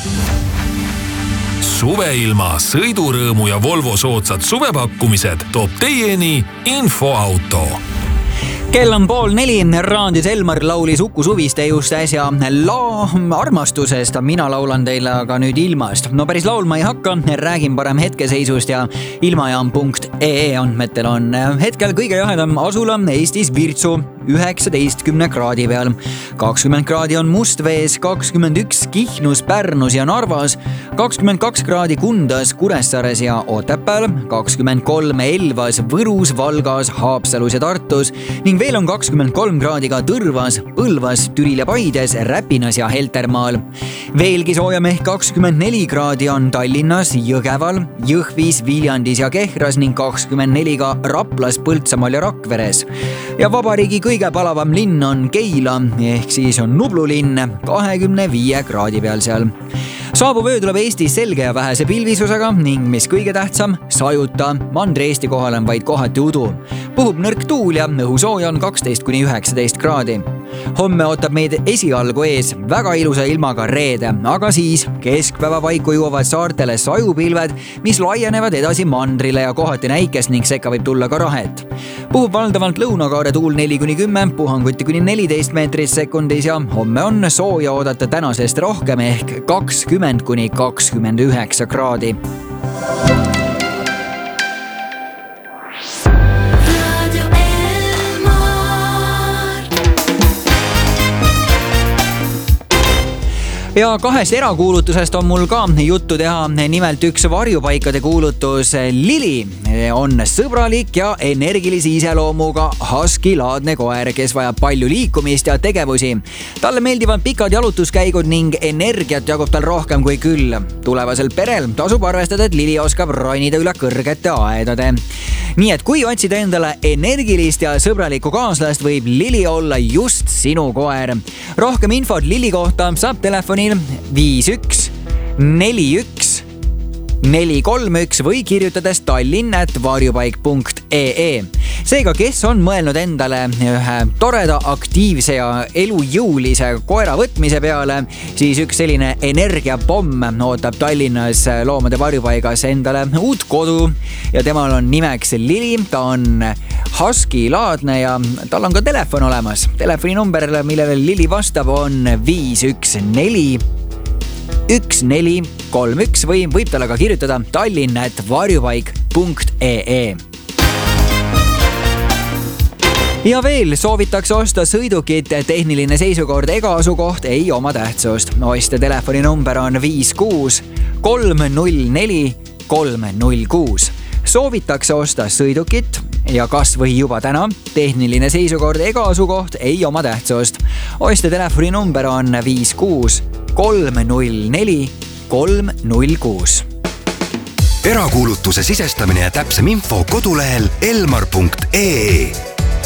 Suveilma, sõidurõõmu ja Volvo soodsad suvepakkumised toob teieni Infoauto. Kell on 3:30, raadis Elmar laulis Uku Suviste just äsja armastusest. Mina laulan teile aga nüüd ilmast. No päris laulma ei hakka, räägin parem hetkeseisust ja ilmajaam.ee andmetel on hetkel kõige jahedam asula Eestis Virtsu 19 kraadi peal. 20 kraadi on Mustvees, 21 Kihnus, Pärnus ja Narvas, 22 kraadi Kundas, Kuressaares ja Otepääl, 23 Elvas, Võrus, Valgas, Haapsalus ja Tartus ning veel on 23 kraadi ka Tõrvas, Põlvas, Türil ja Paides, Räpinas ja Heltermaal. Veelgi soojem ehk 24 kraadi on Tallinnas, Jõgeval, Jõhvis, Viljandis ja Kehras ning 24 ka Raplas, Põltsamaal ja Rakveres. Ja vabariigi kõige palavam linn on Keila ehk siis on Nublu linn 25 kraadi peal seal. Saabuv öö tuleb Eestis selge ja vähese pilvisusega ning mis kõige tähtsam, sajuta. Mandri-Eesti kohal on vaid kohati udu. Puhub nõrk tuul ja õhusooja on 12-19 kraadi. Homme ootab meid esialgu ees väga ilusa ilmaga reede, aga siis keskpäeva paiku jõuavad saartele sajupilved, mis laienevad edasi mandrile ja kohati näikest ning sekka võib tulla ka rahet. Puhub valdavalt lõunakaare tuul 4-10, puhanguti kuni 14 meetrit sekundis ja homme on sooja oodata tänasest rohkem ehk 20-29 kraadi. Ja kahest erakuulutusest on mul ka juttu teha. Nimelt üks varjupaikade kuulutus. Lili on sõbralik ja energilise iseloomuga husky-laadne koer, kes vajab palju liikumist ja tegevusi. Talle meeldivad pikad jalutuskäigud ning energiat jagub tal rohkem kui küll. Tulevasel perel tasub arvestada, et Lili oskab ronida üle kõrgete aedade. Nii et kui otsida endale energilist ja sõbralikku kaaslast, võib Lili olla just sinu koer. Rohkem infot Lili kohta saab telefonil 51 41 431 või kirjutades tallinn@varjupaik.ee. Seega, kes on mõelnud endale ühe toreda, aktiivse ja elujõulise koera võtmise peale, siis üks selline energiapomm ootab Tallinnas loomade varjupaigas endale uut kodu ja temal on nimeks Lili. Ta on husky-laadne ja tal on ka telefon olemas. Telefoninumber, millele Lili vastab, on 514 1431 või võib talle ka kirjutada tallinn@varjupaik.ee. Ja veel soovitakse osta sõidukit, tehniline seisukord ega asukoht ei oma tähtsust. Ostja telefoninumber on 56 304 306. Soovitakse osta sõidukit ja kas või juba täna, tehniline seisukord ega asukoht ei oma tähtsust. Ostja telefoninumber on 56 304 306. Erakuulutuse sisestamine ja täpsem info kodulehel elmar.ee.